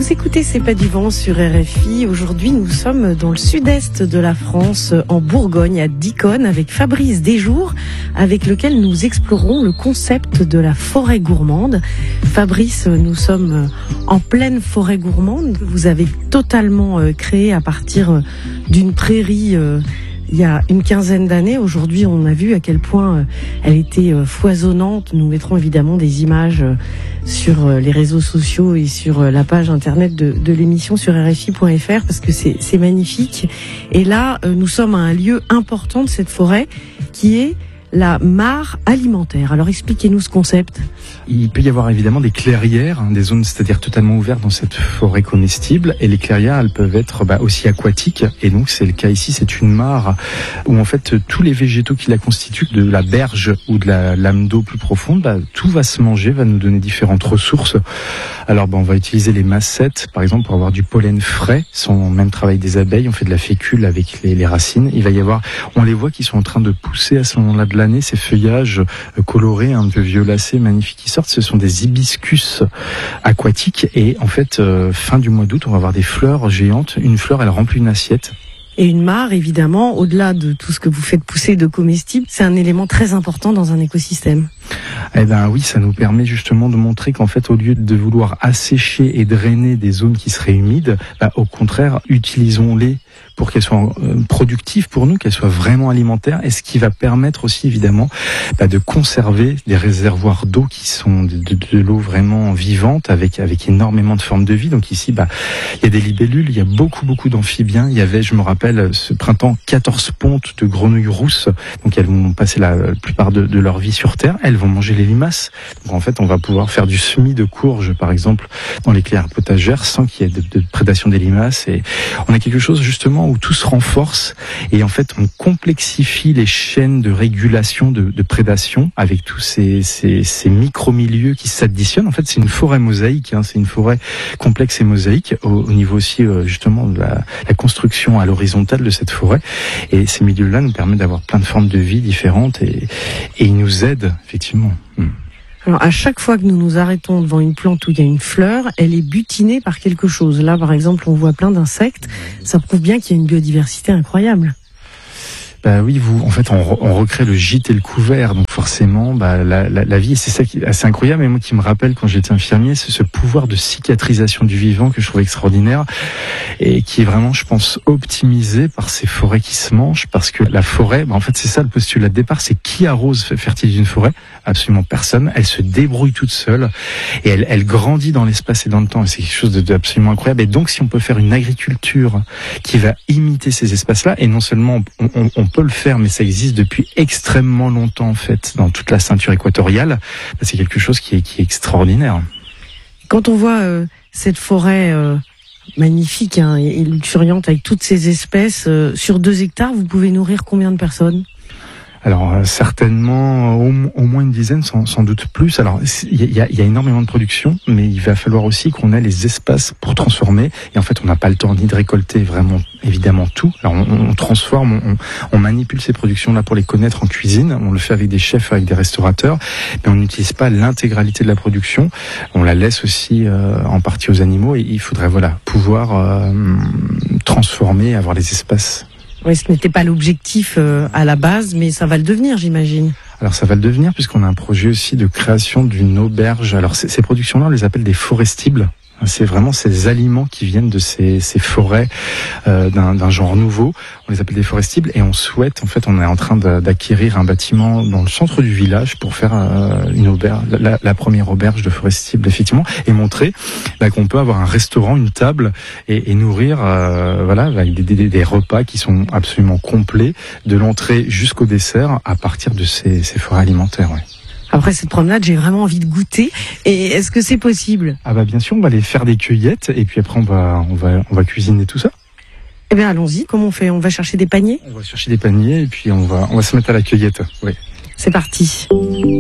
Vous écoutez C'est pas du vent sur RFI. Aujourd'hui, nous sommes dans le sud-est de la France, en Bourgogne, à Diconne, avec Fabrice Desjours, avec lequel nous explorons le concept de la forêt gourmande. Fabrice, nous sommes en pleine forêt gourmande. Vous avez totalement créé à partir d'une prairie il y a une quinzaine d'années. Aujourd'hui, on a vu à quel point elle était foisonnante. Nous mettrons évidemment des images sur les réseaux sociaux et sur la page internet de l'émission sur RFI.fr parce que c'est magnifique. Et là, nous sommes à un lieu important de cette forêt qui est la mare alimentaire. Alors expliquez-nous ce concept. Il peut y avoir évidemment des clairières, des zones c'est-à-dire totalement ouvertes dans cette forêt comestible, et les clairières elles peuvent être aussi aquatiques, et donc c'est le cas ici, c'est une mare où en fait tous les végétaux qui la constituent, de la berge ou de la lame d'eau plus profonde, tout va se manger, va nous donner différentes ressources. Alors on va utiliser les massettes par exemple pour avoir du pollen frais, sans même travail des abeilles, on fait de la fécule avec les racines. Il va y avoir, on les voit qui sont en train de pousser à ce moment-là de l'année, ces feuillages colorés, un peu violacés, magnifiques qui sortent, ce sont des hibiscus aquatiques, et en fait fin du mois d'août on va avoir des fleurs géantes, une fleur elle remplit une assiette. Et une mare, évidemment, au-delà de tout ce que vous faites pousser de comestibles, c'est un élément très important dans un écosystème. Eh ben oui, ça nous permet justement de montrer qu'en fait, au lieu de vouloir assécher et drainer des zones qui seraient humides, au contraire, utilisons-les pour qu'elles soient productives pour nous, qu'elles soient vraiment alimentaires, et ce qui va permettre aussi évidemment de conserver des réservoirs d'eau qui sont de l'eau vraiment vivante, avec énormément de formes de vie. Donc ici, il y a des libellules, il y a beaucoup d'amphibiens. Il y avait, je me rappelle, ce printemps, 14 pontes de grenouilles rousses. Donc elles vont passer la plupart de leur vie sur Terre. Elles vont manger les limaces. Donc en fait, on va pouvoir faire du semis de courges, par exemple, dans les clairières potagères, sans qu'il y ait de prédation des limaces. Et on a quelque chose justement où tout se renforce, et en fait on complexifie les chaînes de régulation de prédation avec tous ces micro-milieux qui s'additionnent. En fait c'est une forêt mosaïque, c'est une forêt complexe et mosaïque au niveau aussi justement de la construction à l'horizontale de cette forêt, et ces milieux-là nous permettent d'avoir plein de formes de vie différentes, et ils nous aident effectivement. Alors, à chaque fois que nous nous arrêtons devant une plante où il y a une fleur, elle est butinée par quelque chose. Là, par exemple, on voit plein d'insectes. Ça prouve bien qu'il y a une biodiversité incroyable. Oui, en fait, on recrée le gîte et le couvert, donc forcément, la vie, c'est ça qui est assez incroyable. Et moi, qui me rappelle quand j'étais infirmier, c'est ce pouvoir de cicatrisation du vivant que je trouve extraordinaire, et qui est vraiment, je pense, optimisé par ces forêts qui se mangent, parce que la forêt, en fait, c'est ça le postulat de départ, c'est qui arrose, fertilise une forêt? Absolument personne. Elle se débrouille toute seule, et elle grandit dans l'espace et dans le temps, et c'est quelque chose d'absolument incroyable. Et donc, si on peut faire une agriculture qui va imiter ces espaces-là, et non seulement on peut le faire, mais ça existe depuis extrêmement longtemps en fait dans toute la ceinture équatoriale, c'est quelque chose qui est extraordinaire. Quand on voit cette forêt magnifique et luxuriante avec toutes ces espèces sur 2 hectares, vous pouvez nourrir combien de personnes? Alors certainement au moins une dizaine, sans doute plus. Alors il y a énormément de production, mais il va falloir aussi qu'on ait les espaces pour transformer. Et en fait, on n'a pas le temps ni de récolter vraiment évidemment tout. Alors on transforme, on manipule ces productions-là pour les connaître en cuisine. On le fait avec des chefs, avec des restaurateurs, mais on n'utilise pas l'intégralité de la production. On la laisse aussi en partie aux animaux. Et il faudrait pouvoir transformer, avoir les espaces. Oui, ce n'était pas l'objectif à la base, mais ça va le devenir, j'imagine. Alors ça va le devenir, puisqu'on a un projet aussi de création d'une auberge. Alors ces productions-là, on les appelle des forestibles. C'est vraiment ces aliments qui viennent de ces forêts d'un genre nouveau. On les appelle des forestibles, et on souhaite, en fait, on est en train d'acquérir un bâtiment dans le centre du village pour faire une auberge, la première auberge de forestibles, effectivement, et montrer qu'on peut avoir un restaurant, une table, et nourrir, avec des repas qui sont absolument complets, de l'entrée jusqu'au dessert, à partir de ces forêts alimentaires. Ouais. Après cette promenade, j'ai vraiment envie de goûter. Et est-ce que c'est possible? Bien sûr, on va aller faire des cueillettes, et puis après on va cuisiner tout ça. Eh bien, allons-y. Comment on fait? On va chercher des paniers? On va chercher des paniers, et puis on va se mettre à la cueillette. Oui. C'est parti.